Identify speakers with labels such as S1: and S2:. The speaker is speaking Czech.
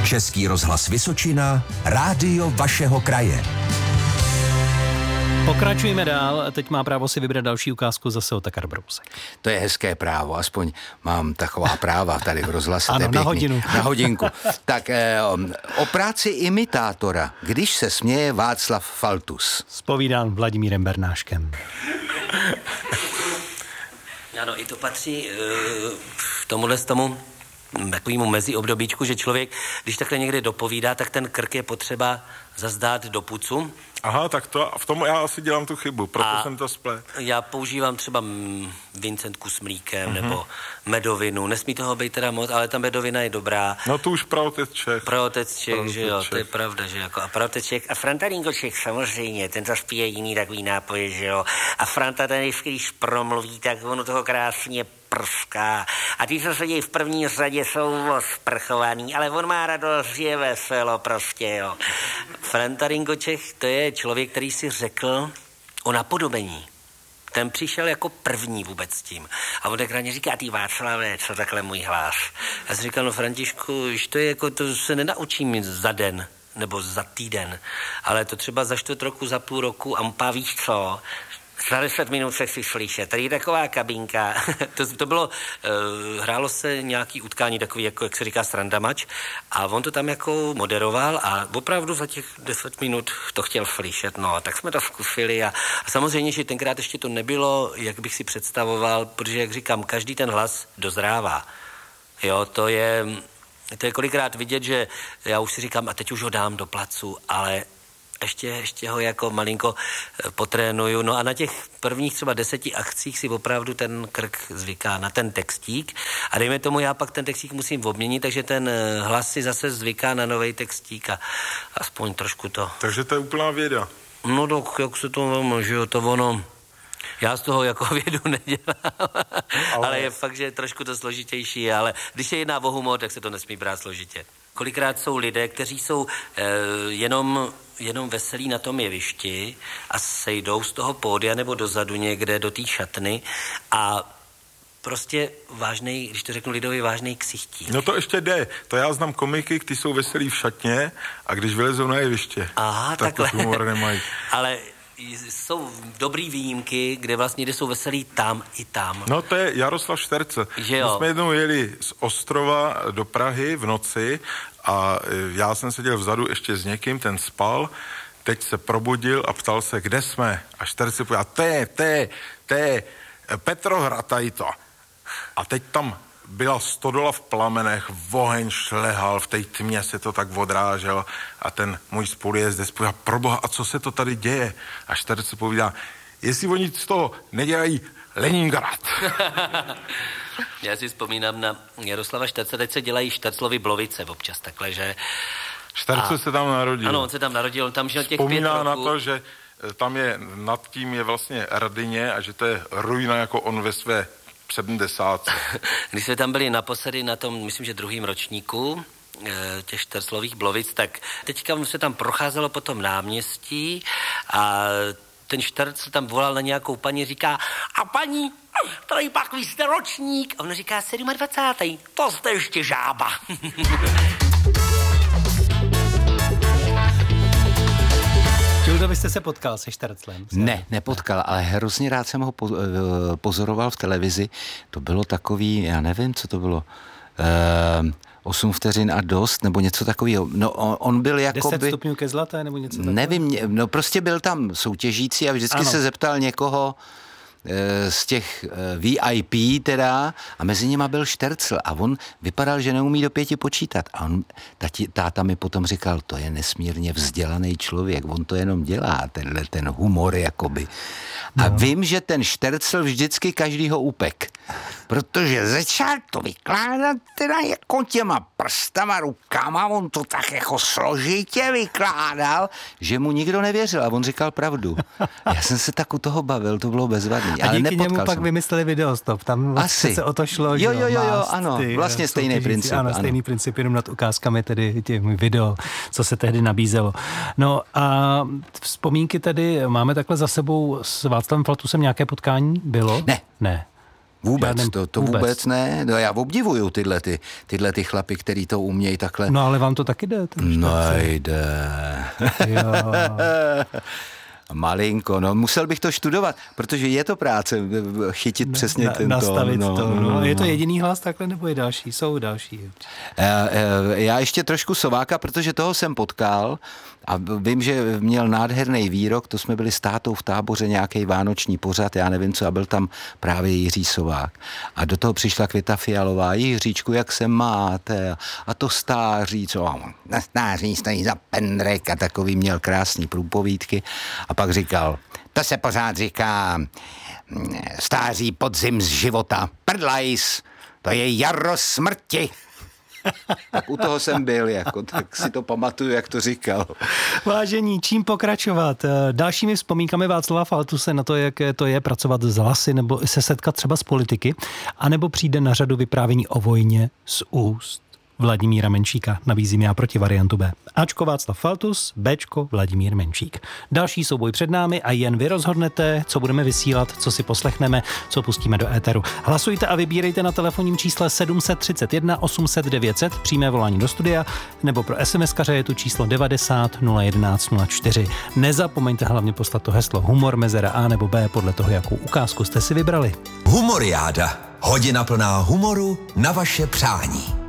S1: Český rozhlas Vysočina, rádio vašeho kraje.
S2: Pokračujeme dál. Teď má právo si vybrat další ukázku zase od Karbrousek.
S3: To je hezké právo, aspoň mám taková práva tady v rozhlase.
S2: Ano, na hodinu.
S3: Na hodinku. Tak o práci imitátora, když se směje Václav Faltus.
S2: Zpovídán Vladimírem Bernáškem.
S4: Ano, i to patří k tomuhle tomu takovému meziobdobíčku, že člověk, když takhle někde dopovídá, tak ten krk je potřeba zazdát do pucu.
S5: Aha, tak to, v tom já asi dělám tu chybu, proto jsem to splet.
S4: Já používám třeba vincentku s mlíkem nebo medovinu. Nesmí toho být teda moc, ale ta medovina je dobrá.
S5: No to už praotec Čech.
S4: Praotec Čech, že jo, to je pravda, že jako. A praotec Čech, a Franta Ringoček samozřejmě, ten zase pije jiný takový nápoj, že jo. A Franta ten, když promluví, tak ono toho krásně prská. A ty, co sedí v první řadě, jsou sprchovaný, ale on má radost, je veselo prostě, jo. Franta Ringoček, to je člověk, který si řekl o napodobení. Ten přišel jako první vůbec s tím. A on ekraně říká, ty Václave, co takhle můj hlas? Já jsem říkal, no Františku, to je jako, to se nenaučím za den nebo za týden, ale to třeba za 4 roku, za půl roku a víš co? Za 10 minut se si slyšet. Tady je taková kabinka. to bylo, hrálo se nějaký utkání takový, jako jak se říká srandamač a on to tam jako moderoval a opravdu za těch 10 minut to chtěl slyšet. No, tak jsme to zkusili a samozřejmě, že tenkrát ještě to nebylo, jak bych si představoval, protože, jak říkám, každý ten hlas dozrává. Jo, to je kolikrát vidět, že já už si říkám, a teď už ho dám do placu, ale ještě ho jako malinko potrénuju. No a na těch prvních třeba 10 akcích si opravdu ten krk zvyká na ten textík. A dejme tomu, já pak ten textík musím obměnit, takže ten hlas si zase zvyká na novej textík a aspoň trošku to.
S5: Takže to je úplná věda.
S4: No tak, jak se to vám, že jo, to ono. Já z toho jako vědu nedělám, ale je fakt, že je trošku to složitější, ale když se jedná o humor, tak se to nesmí brát složitě. Kolikrát jsou lidé, kteří jsou jenom veselí na tom jevišti a sejdou z toho pódia nebo dozadu někde do té šatny a prostě vážnej, když to řeknu lidově, vážnej ksichtík.
S5: No to ještě jde. To já znám komiky, kteří jsou veselí v šatně a když vylezou na jeviště,
S4: aha,
S5: tak to humor nemají.
S4: Ale jsou dobrý výjimky, kde vlastně jsou veselí tam i tam.
S5: No to je Jaroslav Šterce. My jsme jednou jeli z Ostrova do Prahy v noci a já jsem seděl vzadu ještě s někým, ten spal, teď se probudil a ptal se, kde jsme. A Šterce povedal, to je Petrohrad tady to. A teď tam byla stodola v plamenech, oheň šlehal, v té tmě se to tak odráželo a ten můj spolujezdec povídá, proboha, a co se to tady děje? A Šterce povídá, jestli oni z toho nedělají Leningrad.
S4: Já si vzpomínám na Jaroslava Šterce, teď se dělají Šterclovy Blovice občas takhle, že...
S5: Šterce se tam narodil.
S4: Ano, on se tam narodil, on tam žil těch 5 roků.
S5: Vzpomíná na to, že tam je, nad tím je vlastně Rdyně a že to je ruina jako on ve své 70.
S4: Když jsme tam byli naposledy na tom, myslím, že 2. ročníku těch Šterclových Blovic, tak teďka se tam procházelo po tom náměstí a ten Štercl tam volal na nějakou paní, říká, a paní, tady pak vy jste ročník. A on říká, 27. To jste ještě žába.
S2: Čildo, vy jste se potkal se Šterclem?
S3: Ne, nepotkal, ale hrozně rád jsem ho pozoroval v televizi. To bylo takový, já nevím, co to bylo, 8 vteřin a dost, nebo něco takového. No, on byl jakoby...
S2: 10 stupňů ke zlaté, nebo něco takového?
S3: Nevím, no prostě byl tam soutěžící a vždycky se zeptal někoho z těch VIP teda a mezi nima byl Štercl a on vypadal, že neumí do 5 počítat a táta mi potom říkal, to je nesmírně vzdělaný člověk, on to jenom dělá, ten humor jakoby. A vím, že ten Štercl vždycky každýho upek, protože začal to vykládat teda jako těma prstama, rukama, on to tak jako složitě vykládal, že mu nikdo nevěřil a on říkal pravdu. Já jsem se tak u toho bavil, to bylo bezvadný.
S2: A díky němu pak vymysleli videostop, tam vlastně se o to šlo.
S3: Jo, ano, vlastně stejný princip.
S2: Ano, stejný princip, jenom nad ukázkami tedy těm video, co se tehdy nabízelo. No a vzpomínky tedy máme takhle za sebou s Václavem Faltusem nějaké potkání? Bylo?
S3: Ne. Vůbec, to vůbec ne. No já obdivuju tyhle ty chlapy, který to umějí takhle.
S2: No ale vám to taky jde?
S3: Jde. Malinko, no musel bych to studovat, protože je to práce chytit přesně tento.
S2: Nastavit to. Je to jediný hlas takhle, nebo je další? Jsou další.
S3: Já ještě trošku Sováka, protože toho jsem potkal a vím, že měl nádherný výrok, to jsme byli s tátou v Táboře, nějaký vánoční pořad, já nevím co, a byl tam právě Jiří Sovák. A do toho přišla Květa Fialová, Jiříčku, jak se máte? A to stáří, co? Na stáří stojí za pendrek a takový měl krásný průpovídky. A pak říkal, to se pořád říká stáří podzim z života, prdlajs, to je jaro smrti. Tak u toho jsem byl, tak si to pamatuju, jak to říkal.
S2: Vážení, čím pokračovat? Dalšími vzpomínkami Václava Faltuse na to, jak to je pracovat s hlasy nebo se setkat třeba s politiky, anebo přijde na řadu vyprávění o vojně z úst Vladimíra Menšíka. Nabízím já proti variantu B. Ačko Václav Faltus, Bčko Vladimír Menšík. Další souboj před námi a jen vy rozhodnete, co budeme vysílat, co si poslechneme, co pustíme do éteru. Hlasujte a vybírejte na telefonním čísle 731 800 900, přímé volání do studia, nebo pro SMS-kaře je tu číslo 90 011 04. Nezapomeňte hlavně poslat to heslo humor mezera A nebo B podle toho, jakou ukázku jste si vybrali.
S1: Humoriáda. Hodina plná humoru na vaše přání.